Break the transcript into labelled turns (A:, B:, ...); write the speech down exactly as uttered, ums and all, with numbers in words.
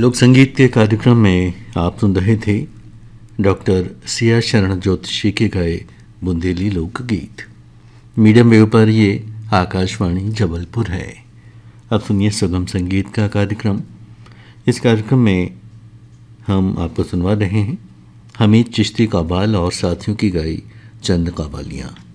A: लोक संगीत के कार्यक्रम में आप सुन रहे थे डॉक्टर सिया शरण ज्योतिषी के गाए बुंदेली लोकगीत। मीडियम वेव पर ये आकाशवाणी जबलपुर है। अब सुनिए सुगम संगीत का कार्यक्रम। इस कार्यक्रम में हम आपको सुनवा रहे हैं हमीद चिश्ती कव्वाल और साथियों की गाई चंद कव्वालियाँ।